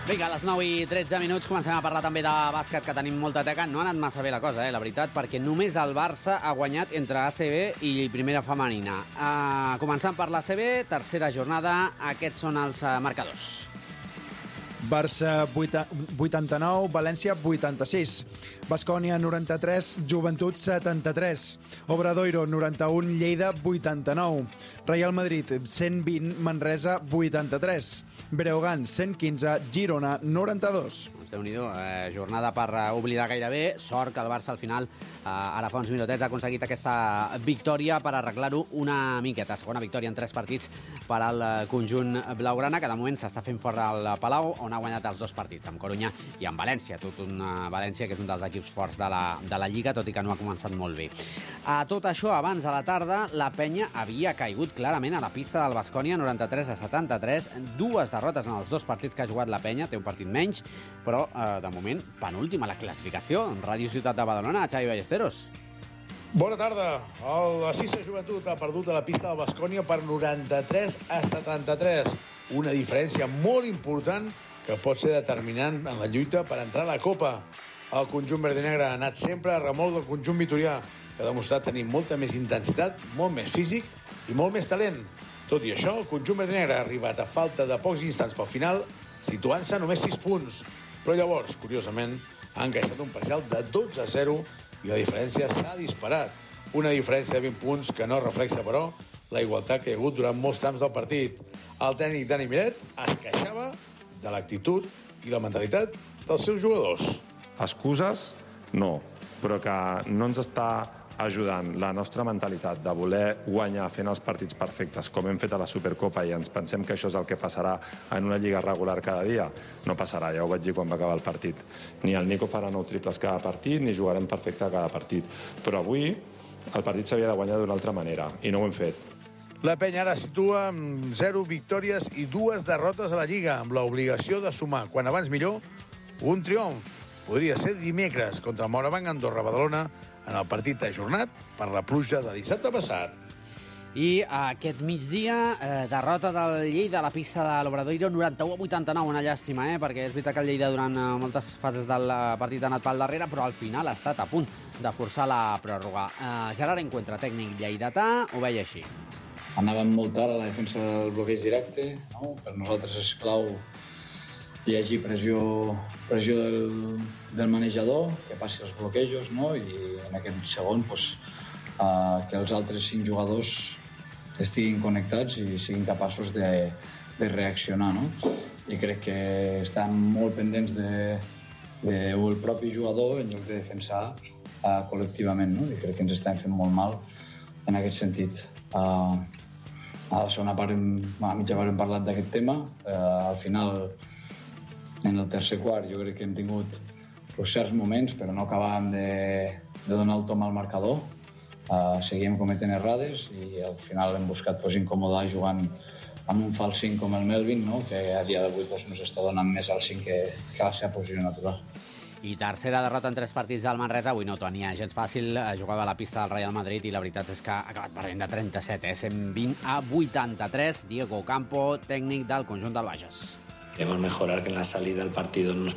Vinga, a les 9:13 comencem a parlar també de bàsquet, que tenim molta teca. No ha anat massa bé la cosa, la veritat, perquè només el Barça ha guanyat entre ACB i primera femenina. Començant per l'ACB, tercera jornada, aquests són els marcadors. Barça 89, València 86, Baskonia 93, Joventut 73, Obradoiro 91, Lleida 89, Real Madrid 120, Manresa 83, Breogán 115, Girona 92. Déu-n'hi-do, jornada per oblidar gairebé. Sort que el Barça al final, ara fa uns minutets, ha aconseguit aquesta victòria per arreglar-ho una miqueta. Segona victòria en 3 partits per al conjunt blaugrana, que de moment s'està fent fora al Palau, on ha guanyat els 2 partits, amb Corunya i amb València. Tot una València que és un dels equips forts de la Lliga, tot i que no ha començat molt bé. A tot això, abans a la tarda, la penya havia caigut clarament a la pista del Baskonia, 93-73, 2 derrotes en els 2 partits que ha jugat la penya, té un partit menys, però de moment penúltima a la classificació. Ràdio Ciutat de Badalona, Xavi Ballesteros. Bona tarda. La Cissa Joventut ha perdut a la pista del Baskonia per 93-73. Una diferència molt important que pot ser determinant en la lluita per entrar a la Copa. El conjunt verd-i-negre ha anat sempre a remolc del conjunt vitorià, que ha demostrat tenir molta més intensitat, molt més físic i molt més talent. Tot i això, el conjunt verd-i-negre ha arribat a falta de pocs instants pel final, situant-se a només 6 punts. Però llavors, curiosament, ha encaixat un parcial de 12-0 i la diferència s'ha disparat. Una diferència de 20 punts que no reflexa, però, la igualtat que hi ha hagut durant molts trams del partit. El tècnic Dani Miret es queixava de l'actitud i la mentalitat dels seus jugadors. Excuses? No, però que no ens està ajudant la nostra mentalitat de voler guanyar fent els partits perfectes com hem fet a la Supercopa i ens pensem que això és el que passarà en una lliga regular cada dia, no passarà, ja ho vaig dir quan va acabar el partit. Ni el Nico farà 9 triples cada partit, ni jugarem perfecte a cada partit. Però avui el partit s'havia de guanyar d'una altra manera i no ho hem fet. La penya ara situa amb 0 victòries i 2 derrotes a la Lliga, amb l'obligació de sumar, quan abans millor, un triomf. Podria ser dimecres contra el Morabanc Andorra Badalona en el partit ajornat per la pluja de dissabte passat. I aquest migdia, derrota del Lleida a la pista de l'Obradoiro, 91-89, una llàstima, perquè és veritat que el Lleida durant moltes fases del partit ha anat pel darrere, però al final ha estat a punt de forçar la pròrroga. Gerard Encuentra, tècnic lleidatà, ho veia així. Anàvem molt tard a la defensa del bloqueig directe, no? Per nosaltres és clau hi hagi pressió del manejador, que passi els bloquejos, no? I en aquest segon que els altres 5 jugadors estiguin connectats i siguin capaços de reaccionar, no? I crec que estan molt pendents del propi jugador en lloc de defensar col·lectivament, no? I crec que ens estem fent molt mal en aquest sentit. A la segona part, a mitja part hem parlat d'aquest tema. Al final, en el tercer quart, jo crec que hem tingut certs moments, però no acabàvem de donar el tom al marcador. Seguíem cometent errades i al final hem buscat incomodar jugant amb un fals 5 com el Melvin, no? Que a dia d'avui no s'està donant més al 5 que a la seva posició natural. I tercera derrota en 3 partits del Manresa. Avui no tenia gens fàcil, jugava a la pista del Real Madrid i la veritat és que ha acabat perdent de 37, 120-83. Diego Campo, tècnic del conjunt del Bages. Queremos mejorar, que en la salida del partido no nos